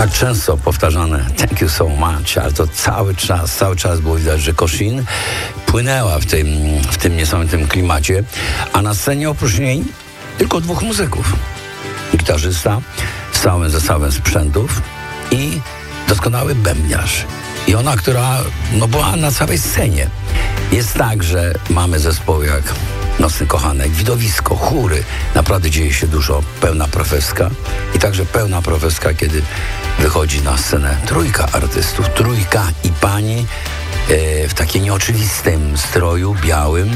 tak często powtarzane thank you so much, ale to cały czas było widać, że Koszin płynęła w tym niesamowitym klimacie, a na scenie oprócz niej tylko 2 muzyków. Gitarzysta z całym zestawem sprzętów i doskonały bębniarz. I ona, która była na całej scenie. Jest tak, że mamy zespoły jak Nocny Kochanek, Widowisko, chóry. Naprawdę dzieje się dużo. Pełna profeska. I także pełna profeska, kiedy wychodzi na scenę 3 artystów. 3 i pani w takim nieoczywistym stroju, białym.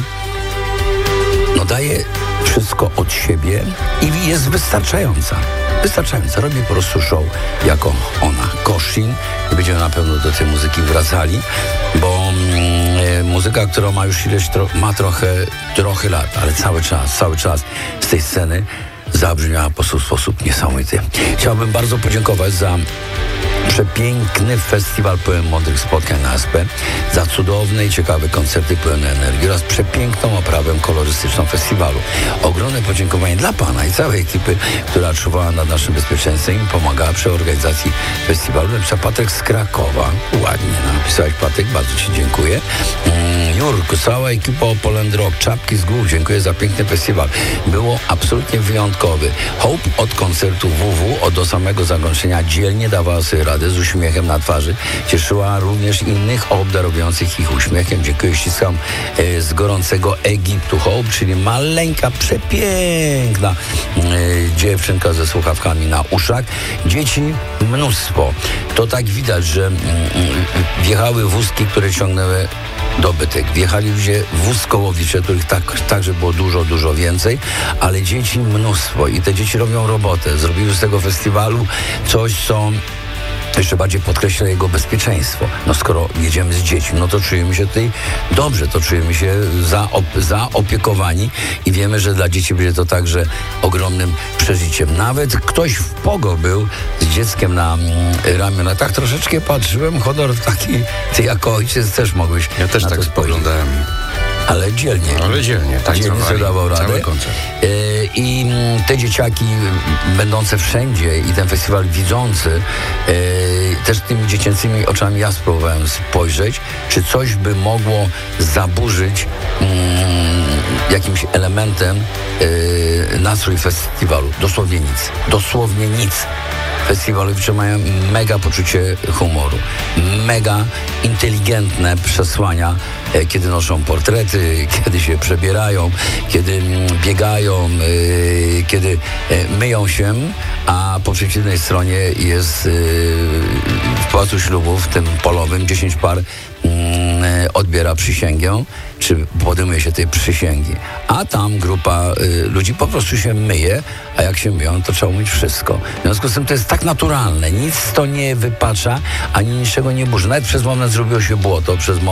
Daje wszystko od siebie i jest wystarczająca. Robi po prostu show jako ona, Koszin. I będziemy na pewno do tej muzyki wracali, bo muzyka, która ma już ma trochę lat, ale cały czas z tej sceny zabrzmiała po prostu w sposób niesamowity. Chciałbym bardzo podziękować za przepiękny festiwal pełen mądrych spotkań na SP, za cudowne i ciekawe koncerty pełne energii oraz przepiękną oprawę kolorystyczną festiwalu. Ogromne podziękowanie dla Pana i całej ekipy, która czuwała nad naszym bezpieczeństwem i pomagała przy organizacji festiwalu. Napisał Patryk z Krakowa. Ładnie napisałeś, Patryk, bardzo Ci dziękuję. Jurku, cała ekipa Poland Rock, czapki z głów, dziękuję za piękny festiwal. Było absolutnie wyjątkowy. Hope od koncertu WW do samego zakończenia dzielnie dawała sobie radę z uśmiechem na twarzy. Cieszyła również innych obdarujących ich uśmiechem. Dziękuję, ściskam z gorącego Egiptu. Hope, czyli maleńka, przepiękna dziewczynka ze słuchawkami na uszach. Dzieci mnóstwo. To tak widać, że wjechały wózki, które ciągnęły dobytek. Wjechali ludzie wózkołowicze, których także było dużo więcej, ale dzieci mnóstwo i te dzieci robią robotę. Zrobiły z tego festiwalu coś, co jeszcze bardziej podkreśla jego bezpieczeństwo. Skoro jedziemy z dziećmi, to czujemy się tutaj dobrze, to czujemy się zaopiekowani i wiemy, że dla dzieci będzie to także ogromnym przeżyciem. Nawet ktoś w Pogo był z dzieckiem na ramionach. Tak troszeczkę patrzyłem, honor taki, ty jako ojciec też mogłeś. Ja też tak spoglądałem. Ale dzielnie. Tak dzielnie sobie dawał radę. I te dzieciaki będące wszędzie i ten festiwal widzący, też tymi dziecięcymi oczami ja spróbowałem spojrzeć, czy coś by mogło zaburzyć jakimś elementem nastrój festiwalu. Dosłownie nic. Festiwalowicze mają mega poczucie humoru, mega inteligentne przesłania, kiedy noszą portrety, kiedy się przebierają, kiedy biegają, kiedy myją się, a po przeciwnej stronie jest w Pałacu Ślubów, tym polowym, 10 par odbiera przysięgę, czy podejmuje się tej przysięgi. A tam grupa ludzi po prostu się myje, a jak się myją, to trzeba umyć wszystko. W związku z tym to jest tak naturalne. Nic to nie wypacza, ani niczego nie burzy. Nawet przez moment zrobiło się błoto, przez moment